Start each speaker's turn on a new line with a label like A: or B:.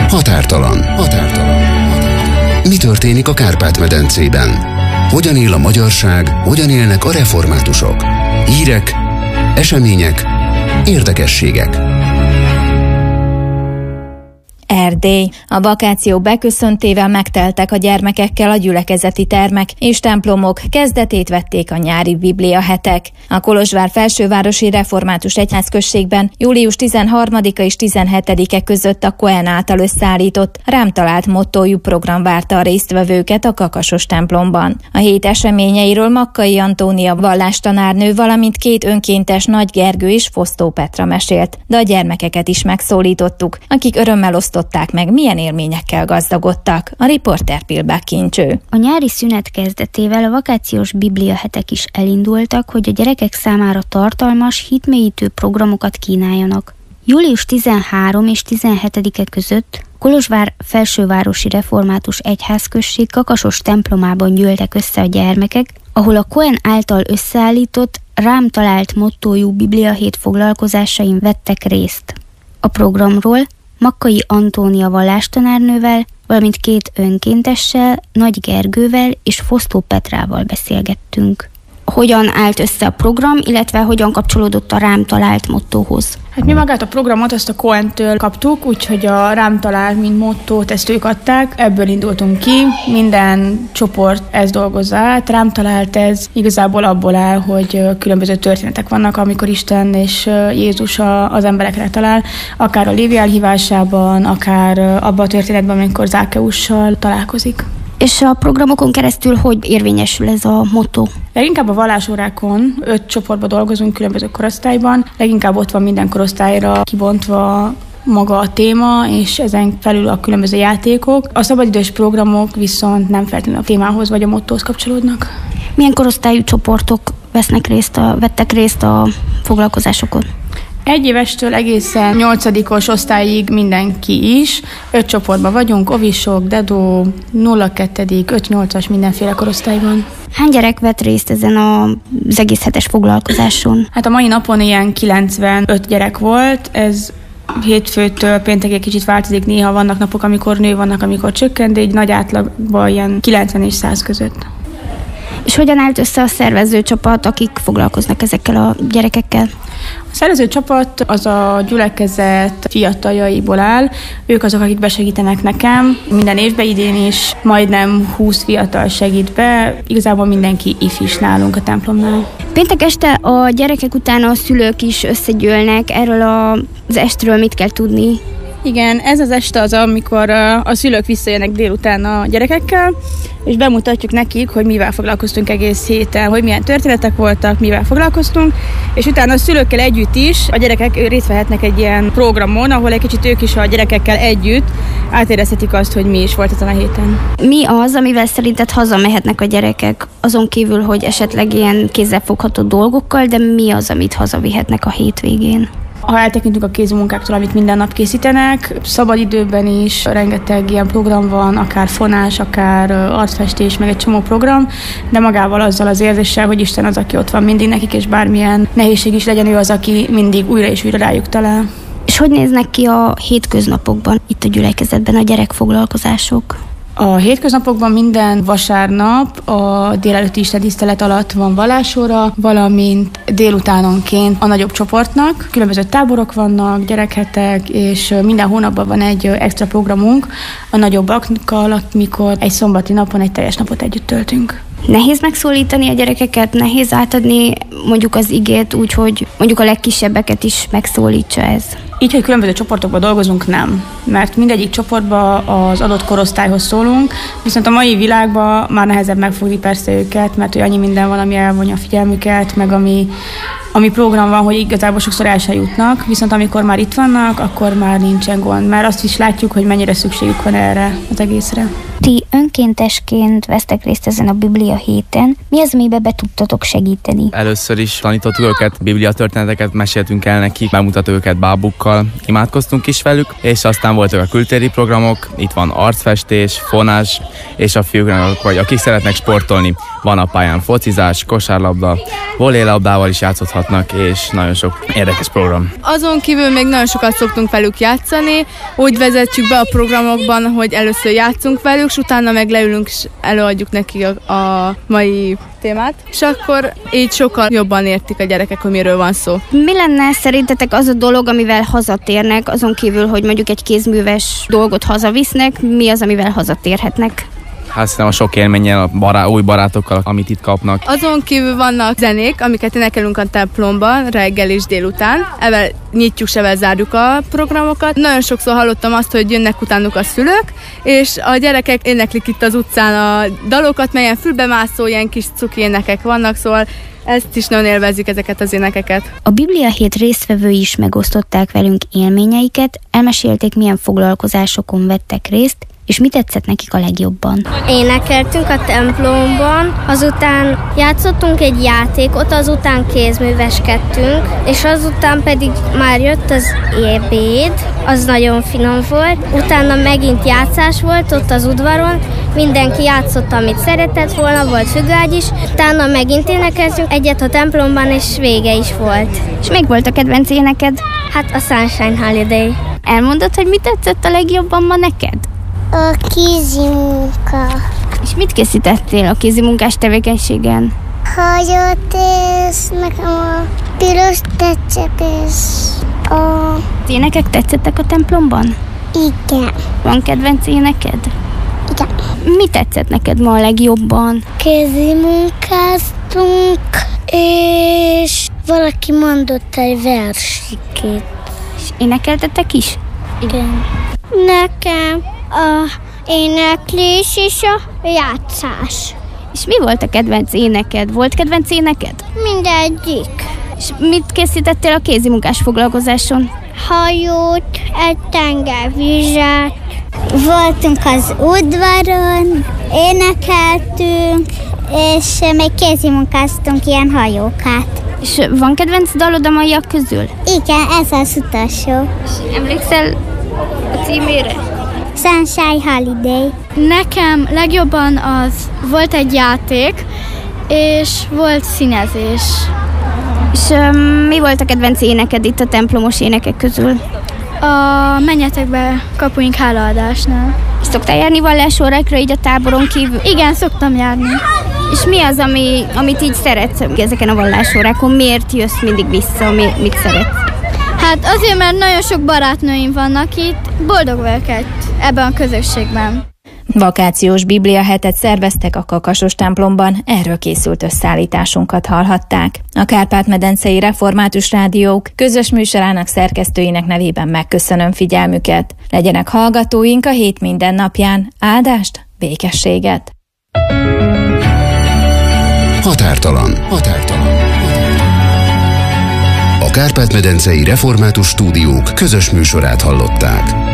A: Határtalan. Mi történik a Kárpát-medencében? Hogyan él a magyarság, hogyan élnek a reformátusok? Hírek, események, érdekességek.
B: Erdély. A vakáció beköszöntével megteltek a gyermekekkel a gyülekezeti termek és templomok, kezdetét vették a nyári Biblia hetek. A Kolozsvár felsővárosi református egyházközségben július 13-a és 17-e között a Cohen által összeállított Rám talált mottójú program várta a résztvevőket a Kakasos templomban. A hét eseményeiről Makkai Antónia vallástanárnő, valamint két önkéntes Nagy Gergő és Fosztó Petra mesélt, de a gyermekeket is megszólítottuk, akik örömmel osztották meg, milyen élményekkel gazdagodtak. A riporter Pilbák Kincső.
C: A nyári szünet kezdetével a vakációs bibliahetek is elindultak, hogy a gyerekek számára tartalmas, hitmélyítő programokat kínáljanak. Július 13 és 17-e között Kolozsvár felsővárosi református egyházközség Kakasos templomában gyűltek össze a gyermekek, ahol a Cohen által összeállított Rám talált mottójú bibliahét foglalkozásain vettek részt. A programról Makkai Antónia vallástanárnővel, valamint két önkéntessel, Nagy Gergővel és Fosztó Petrával beszélgettünk. Hogyan állt össze a program, illetve hogyan kapcsolódott a Rám talált mottóhoz?
D: Hát mi magát a programot azt a Cohen-től kaptuk, úgyhogy a Rám talált, mint mottót, ezt ők adták, ebből indultunk ki, minden csoport ezt dolgozza át. Rám talált, ez igazából abból áll, hogy különböző történetek vannak, amikor Isten és Jézus az emberekre talál, akár a Lévi elhívásában, akár abban a történetben, amikor Zákeussal találkozik.
C: És a programokon keresztül hogy érvényesül ez a motto?
D: Leginkább a vallásórákon 5 csoportban dolgozunk különböző korosztályban, leginkább ott van minden korosztályra kibontva maga a téma, és ezen felül a különböző játékok. A szabadidős programok viszont nem feltétlenül a témához vagy a mottóhoz kapcsolódnak.
C: Milyen korosztályú csoportok vettek részt a foglalkozásokon?
D: 1 évestől egészen 8. osztályig mindenki is. 5 csoportban vagyunk, ovisok, dedó, 0-2, 5-8-as mindenféle korosztályban.
C: Hány gyerek vett részt ezen az egész hetes foglalkozáson?
D: Hát a mai napon ilyen 95 gyerek volt, ez hétfőtől péntekig kicsit változik, néha vannak napok, amikor nő, vannak, amikor csökken, de egy nagy átlagban ilyen 90 és 100 között.
C: És hogyan állt össze a szervező csapat, akik foglalkoznak ezekkel a gyerekekkel?
D: A szervező csapat az a gyülekezet fiataljaiból áll, ők azok, akik besegítenek nekem. Minden évben, idén is majdnem 20 fiatal segít be, igazából mindenki ifis nálunk a templomnál.
C: Péntek este a gyerekek után a szülők is összegyűlnek, erről az estről mit kell tudni?
D: Igen, ez az este az, amikor a szülők visszajönnek délután a gyerekekkel, és bemutatjuk nekik, hogy mivel foglalkoztunk egész héten, hogy milyen történetek voltak, mivel foglalkoztunk, és utána a szülőkkel együtt is a gyerekek részt vehetnek egy ilyen programon, ahol egy kicsit ők is a gyerekekkel együtt átérezhetik azt, hogy mi is volt ezen a héten.
C: Mi az, amivel szerinted hazamehetnek a gyerekek, azon kívül, hogy esetleg ilyen kézzelfogható dolgokkal, de mi az, amit hazavihetnek a hétvégén?
D: Ha eltekintünk a kézi munkáktól, amit minden nap készítenek, szabadidőben is rengeteg ilyen program van, akár fonás, akár arcfestés, meg egy csomó program, de magával azzal az érzéssel, hogy Isten az, aki ott van mindig nekik, és bármilyen nehézség is legyen, ő az, aki mindig újra és újra rájuk talál.
C: És hogy néznek ki a hétköznapokban itt a gyülekezetben a gyerekfoglalkozások?
D: A hétköznapokban minden vasárnap a délelőtti istentisztelet alatt van vallásóra, valamint délutánonként a nagyobb csoportnak. Különböző táborok vannak, gyerekhetek, és minden hónapban van egy extra programunk a nagyobbakkal, amikor egy szombati napon egy teljes napot együtt töltünk.
C: Nehéz megszólítani a gyerekeket, nehéz átadni mondjuk az igét úgy, hogy mondjuk a legkisebbeket is megszólítsa ez.
D: Így, hogy különböző csoportokban dolgozunk, nem. Mert mindegyik csoportban az adott korosztályhoz szólunk, viszont a mai világban már nehezebb megfogni persze őket, mert annyi minden van, ami elvonja a figyelmüket, meg ami program van, hogy igazából sokszor el se jutnak, viszont amikor már itt vannak, akkor már nincsen gond. Már azt is látjuk, hogy mennyire szükségük van erre az egészre.
C: Ti Ti önkéntesként vesztek részt ezen a Biblia héten. Mi az, amiben be tudtatok segíteni?
E: Először is tanítottuk őket, Biblia történeteket meséltünk el nekik, bemutattuk őket bábukkal, imádkoztunk is velük, és aztán voltak a kültéri programok, itt van arcfestés, fonás, és a fiúknak, vagy akik szeretnek sportolni, van a pályán focizás, kosárlabda, volélabdával is játszhatnak, és nagyon sok érdekes program.
F: Azon kívül még nagyon sokat szoktunk velük játszani, úgy vezetjük be a programokban, hogy először játszunk velük, és utána meg leülünk és előadjuk neki a mai témát, és akkor így sokkal jobban értik a gyerekek, hogy miről van szó.
C: Mi lenne szerintetek az a dolog, amivel hazatérnek, azon kívül, hogy mondjuk egy kézműves dolgot hazavisznek, mi az, amivel hazatérhetnek?
E: Hát szerintem a sok élménnyel, új barátokkal, amit itt kapnak.
F: Azon kívül vannak zenék, amiket énekelünk a templomban reggel és délután. Ezzel nyitjuk, sevel zárjuk a programokat. Nagyon sokszor hallottam azt, hogy jönnek utánuk a szülők, és a gyerekek éneklik itt az utcán a dalokat, melyen fülbemászó, ilyen kis cuki énekek vannak, szóval ezt is nagyon élvezik, ezeket az énekeket.
C: A Biblia hét résztvevői is megosztották velünk élményeiket, elmesélték, milyen foglalkozásokon vettek részt, és mi tetszett nekik a legjobban.
G: Énekeltünk a templomban, azután játszottunk egy játékot, azután kézműveskedtünk, és azután pedig már jött az ebéd, az nagyon finom volt. Utána megint játszás volt ott az udvaron, mindenki játszott, amit szeretett volna, volt függőágy is. Utána megint énekeltünk egyet a templomban, és vége is volt.
C: És még volt a kedvenc éneked?
G: Hát a Sunshine Holiday.
C: Elmondod, hogy mi tetszett a legjobban ma neked?
G: A kézimunka.
C: És mit készítettél a kézimunkás tevékenységen?
G: Hagyott, és nekem a piros tetszett, és a...
C: Énekek tetszettek a templomban?
G: Igen.
C: Van kedvenc éneked?
G: Igen.
C: Mi tetszett neked ma a legjobban?
G: Kézimunkáztunk, és valaki mondott egy versikét.
C: És énekeltetek is?
G: Igen. Nekem a éneklés és a játszás.
C: És mi volt a kedvenc éneked? Volt kedvenc éneked?
G: Mindegyik.
C: És mit készítettél a kézimunkás foglalkozáson?
G: Hajót, egy tengervizet. Voltunk az udvaron, énekeltünk, és még kézimunkáztunk ilyen hajókat.
C: És van kedvenc dalod a maiak közül?
G: Igen, ez az utolsó.
C: És emlékszel a címére?
G: Sunshine Holiday.
H: Nekem legjobban az volt egy játék, és volt színezés.
C: És mi volt a kedvenc éneked itt a templomos énekek közül?
H: A Menjetek be kapuink hálaadásnál.
C: Szoktál járni vallásórákra így a táboron kívül?
H: Igen, szoktam járni.
C: És mi az, amit így szeretsz ezeken a vallásórákon? Miért jössz mindig vissza? Mit szeretsz?
H: Hát azért, mert nagyon sok barátnőim vannak itt. Boldog vagyok ebben a közösségben.
B: Vakációs Biblia hetet szerveztek a Kakasos templomban, erről készült összeállításunkat hallhatták. A Kárpát-medencei Református Rádiók közös műsorának szerkesztőinek nevében megköszönöm figyelmüket. Legyenek hallgatóink a hét minden napján. Áldást, békességet!
A: Határtalan. A Kárpát-medencei Református Stúdiók közös műsorát hallották.